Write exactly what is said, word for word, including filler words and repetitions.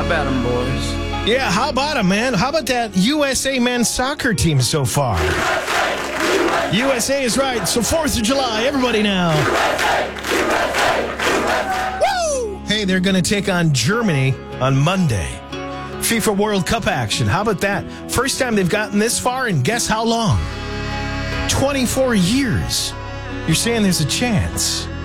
about them, boys? Yeah, how about them, man? How about that U S A men's soccer team so far? U S A is right. So fourth of July, everybody now. Woo! Hey, they're going to take on Germany on Monday. FIFA World Cup action. How about that? First time they've gotten this far, and guess how long? twenty-four years. You're saying there's a chance.